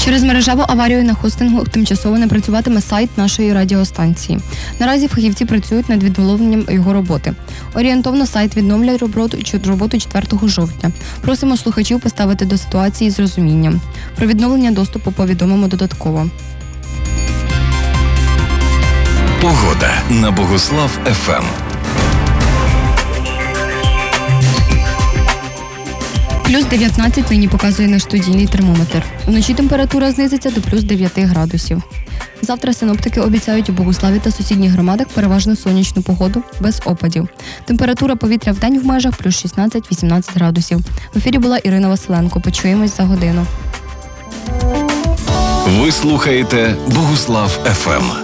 Через мережеву аварію на хостингу тимчасово не працюватиме сайт нашої радіостанції. Наразі фахівці працюють над відновленням його роботи. Орієнтовно сайт відновлять роботу 4 жовтня. Просимо слухачів поставити до ситуації з розумінням. Про відновлення доступу повідомимо додатково. Погода на Богуслав ФМ. Плюс 19 нині показує наш студійний термометр. Вночі температура знизиться до плюс 9 градусів. Завтра синоптики обіцяють у Богуславі та сусідніх громадах переважно сонячну погоду, без опадів. Температура повітря вдень в межах плюс 16-18 градусів. В ефірі була Ірина Василенко. Почуємось за годину. Ви слухаєте Богуслав ФМ.